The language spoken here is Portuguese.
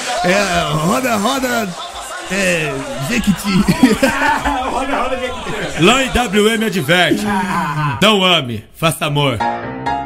Roda, Jequiti. Lá em WM adverte. Não ame, faça amor.